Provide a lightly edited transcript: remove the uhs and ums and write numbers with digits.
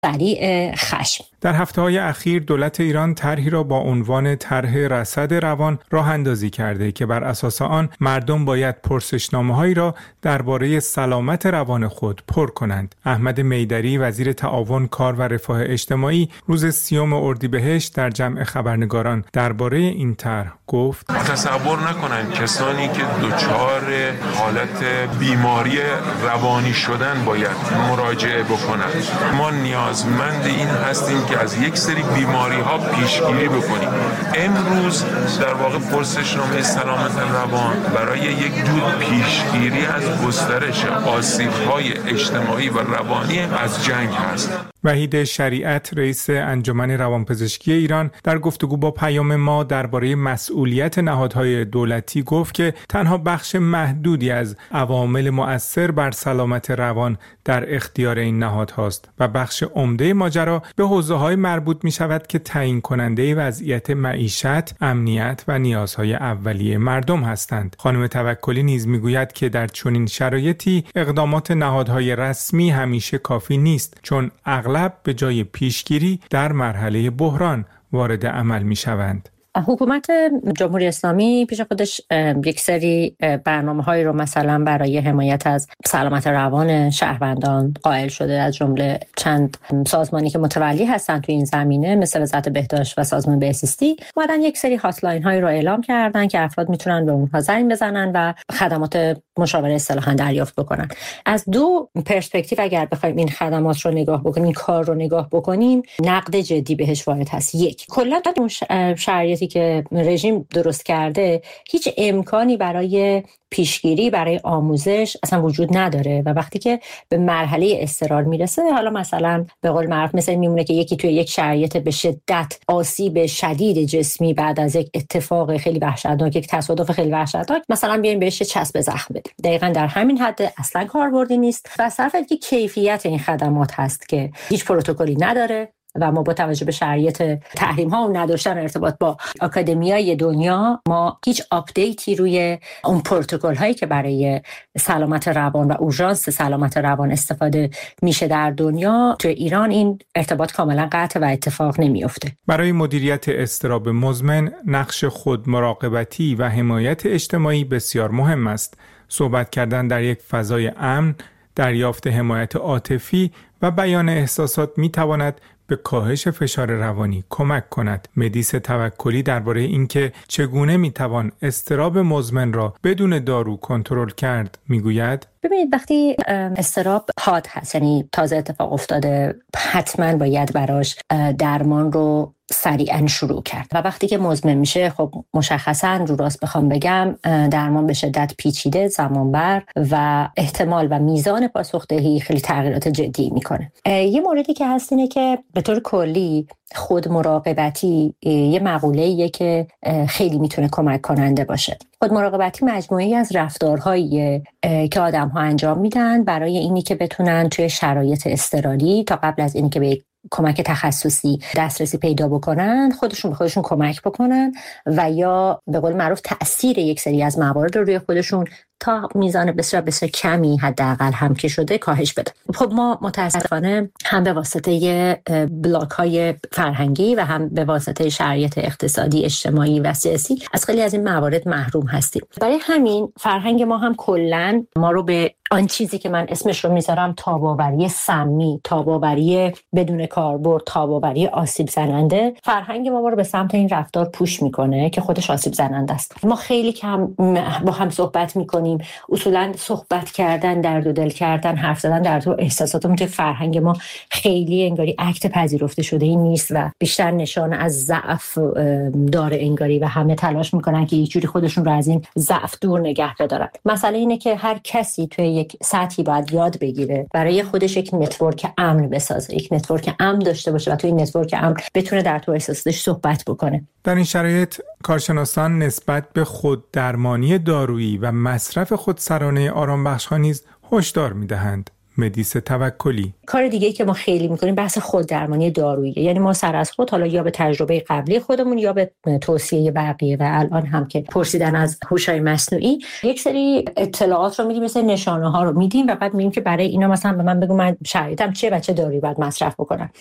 سریع خشم. در هفته‌های اخیر دولت ایران طرحی را با عنوان طرح رصد روان راه اندازی کرده که بر اساس آن مردم باید پرسشنامه‌هایی را درباره سلامت روان خود پر کنند. احمد میدری وزیر تعاون، کار و رفاه اجتماعی روز 30 اردیبهشت در جمع خبرنگاران درباره این طرح گفت: تصور نکنند کسانی که دچار حالت بیماری روانی شدن باید مراجعه بکنند. ما نیازمند این هستیم که از یک سری بیماری ها پیشگیری بکنیم. امروز در واقع پرسشنامه سلامت روان برای یک جور پیشگیری از گسترش آسیب‌های اجتماعی و روانی از جنگ هست. وحید شریعت رئیس انجمن روانپزشکی ایران در گفتگو با پیام ما درباره مسئولیت نهادهای دولتی گفت که تنها بخش محدودی از عوامل مؤثر بر سلامت روان در اختیار این نهادهاست و بخش عمده ماجرا به حوزه‌های مربوط می‌شود که تعیین کننده وضعیت معیشت، امنیت و نیازهای اولیه مردم هستند. خانم توکلی نیز می‌گوید که در چنین شرایطی اقدامات نهادهای رسمی همیشه کافی نیست، چون اغلب به جای پیشگیری در مرحله بحران وارد عمل می‌شوند. حکومت جمهوری اسلامی پیش خودش یک سری برنامه‌هایی رو مثلا برای حمایت از سلامت روان شهروندان قائل شده، از جمله چند سازمانی که متولی هستن تو این زمینه مثل وزارت بهداشت و سازمان بهزیستی اومدن یک سری هاتلاین هایی رو اعلام کردن که افراد میتونن به اونها زنگ بزنن و خدمات مشاوره اصطلاحاً دریافت بکنن. از دو پرسپکتیو اگر بخوایم این خدمات رو نگاه بکنیم، این کار رو نگاه بکنیم، نقد جدی بهش وارد هست. یک، کلا اون شرایطی که رژیم درست کرده هیچ امکانی برای پیشگیری، برای آموزش اصلا وجود نداره و وقتی که به مرحله اضطرار میرسه، حالا مثلا به قول معروف مثلا میمونه که یکی توی یک شرایط به شدت آسیب شدید جسمی بعد از یک اتفاق خیلی وحشتناک، یک تصادف خیلی وحشتناک، مثلا بیایم بهش چسب زخم بدیم. دقیقاً در همین حد اصلا کاربردی نیست و صرف اینکه کیفیت این خدمات هست که هیچ پروتکلی نداره و ما با توجه به شرایط تحریم ها و نداشتن ارتباط با آکادمیای دنیا، ما هیچ آپدیتی روی اون پروتکل هایی که برای سلامت روان و اورژانس سلامت روان استفاده میشه در دنیا، تو ایران این ارتباط کاملا قطع و اتفاق نمیفته. برای مدیریت اضطراب مزمن نقش خود مراقبتی و حمایت اجتماعی بسیار مهم است. صحبت کردن در یک فضای امن، دریافت حمایت عاطفی و بیان احساسات میتواند به کاهش فشار روانی کمک کند. مهدیس توکلی درباره اینکه چگونه میتوان اضطراب مزمن را بدون دارو کنترل کرد میگوید: ببینید، وقتی اضطراب حاد هست، یعنی تازه اتفاق افتاده، حتما باید براش درمان رو سریعا شروع کرد و وقتی که مزمن میشه، خب مشخصا رو راست بخوام بگم درمان به شدت پیچیده، زمانبر و احتمال و میزان پاسخدهی خیلی تغییرات جدی میکنه. یه موردی که هست اینه که به طور کلی خود مراقبتی یه مقوله‌ایه که خیلی میتونه کمک کننده باشه. خود مراقبتی مجموعه‌ای از رفتارهاییه که آدم‌ها انجام میدن برای اینی که بتونن توی شرایط اضطراری تا قبل از اینی که به کمک تخصصی دسترسی پیدا بکنن، خودشون به خودشون کمک بکنن و یا به قول معروف تأثیر یک سری از موارد رو روی خودشون تا میزان بسیار کمی حداقل هم که شده کاهش بده. خب ما متاسفانه هم به واسطه بلاک‌های فرهنگی و هم به واسطه شرایط اقتصادی، اجتماعی و سیاسی از خیلی از این موارد محروم هستیم. برای همین فرهنگ ما هم کلاً ما رو به آن چیزی که من اسمش رو میذارم تاب‌آوری سمی، تاب‌آوری بدون کاربرد، تاب‌آوری آسیب زننده، فرهنگ ما رو به سمت این رفتار پوش میکنه که خودش آسیب زننده است. ما خیلی کم با هم صحبت میکنیم. اصولا صحبت کردن، درد و دل کردن، حرف زدن در تو احساساتمون تو فرهنگ ما خیلی انگاری اکت پذیرفته شده ای نیست و بیشتر نشان از ضعف داره انگاری و همه تلاش میکنن که یک جوری خودشون رو از این ضعف دور نگه بدارن. مسئله اینه که هر کسی توی یک سطحی باید یاد بگیره برای خودش یک نتورک امن بسازه، یک نتورک امن داشته باشه و توی این نتورک امن بتونه در تو احساساتش صحبت بکنه. در این شرایط کارشناسان نسبت به خود درمانی دارویی و مصرف خودسرانه آرامبخش‌ها نیز هشدار می‌دهند. مدیس توکلی. کار دیگه‌ای که ما خیلی می‌کنیم بحث خوددرمانی دارویی، یعنی ما سر از خود، حالا یا به تجربه قبلی خودمون یا به توصیه بقیه و الان هم که پرسیدن از هوش‌های مصنوعی، یک سری اطلاعات رو میدیم، مثل نشانه‌ها رو میدیم و بعد میگیم که برای اینا مثلا به من بگو من شرایطم چیه و چه دارویی باید مصرف بکنم.